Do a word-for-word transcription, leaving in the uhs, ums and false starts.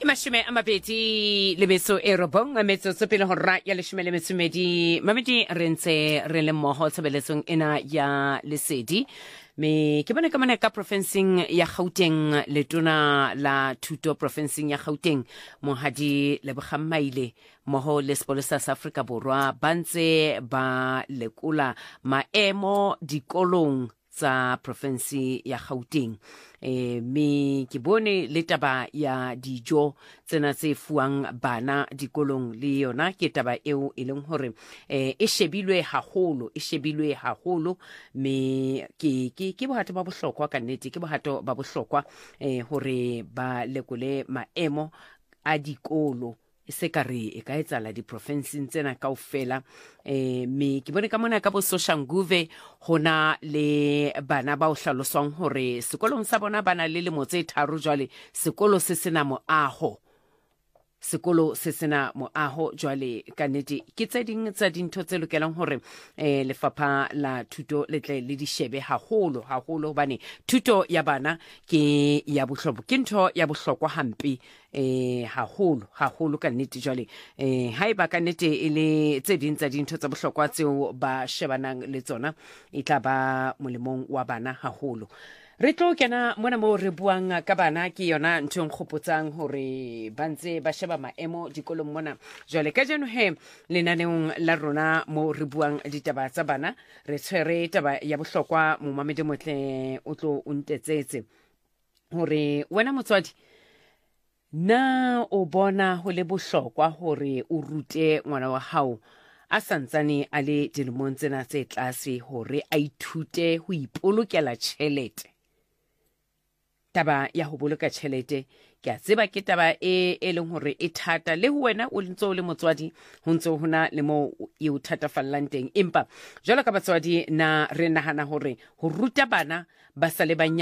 Imashime amabeti lebeso e robong a metso pele hora ya leshome le metsumedi mamedi re ntse re le mmoho tshebeletsong ena ya lesedi me ke bona ka mona ka provinceng ya Gauteng letona la thuto provinceng ya Gauteng mohadi Lebogammaile moho le sepolesa sa Afrika Borwa bantse ba lekola maemo dikolong tsa province ya Gauteng eh me ke bone le taba ya dijo tsena tse fuang bana dikolong le yona ke taba eo e leng hore eh e shebilwe haholo e shebilwe haholo me ke ke ke bohato ba bohlokwa ka nnete ke bohato ba bohlokwa eh hore ba lekole maemo a dikolo se ka re e ka etsala di provinceng tsena kaofela eh me ke bone ka mona ka bo Soshanguve hona le bana ba o hlaloswang hore sekolong sa bona bana le le motse tharo jwale sekolo se sena moaho sekolo se sena moaho jwale ka nnete ke tse ding tsa dintho tse lokelang hore eh lefapha la thuto le tle le di shebe haholo haholo bane thuto ya bana ke ya bohlokwa ke ntho ya bohlokwa hampe eh haholo haholo ka nnete jwale eh haiba ka nnete e le tse ding tsa dintho tsa bohlokwa tseo ba shebanang le tsona e tla ba molemong wa bana haholo. Re tlo kena mona mo re buang ka bana ke yona ntho nkgopotsang hore bantse ba sheba maemo dikolong mona jwale ka jeno he lenaneong la rona mo re buang ditaba tsa bana re tshwere taba ya bohlokwa mo mamedi motle o tlo untetsetse hore wena motswadi na o bona ho le bohlokwa hore o rute ngwana wa hao a santsane a le dilemong tsena tse tlase hore a ithute ho ipolokela tjhelete. Taba ya ho boloka tjhelete ke a tseba ke taba e e leng hore e thata le ho wena o ntse o le motswadi ho ntse hona le mo e o thatafallang teng empa jwalo ka batswadi na re nahana hore ho ruta bana ba sa le